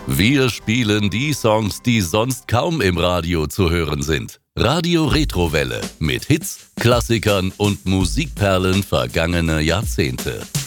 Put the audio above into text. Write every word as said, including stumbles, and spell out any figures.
Wir spielen die Songs, die sonst kaum im Radio zu hören sind. Radio Retrowelle mit Hits, Klassikern und Musikperlen vergangener Jahrzehnte.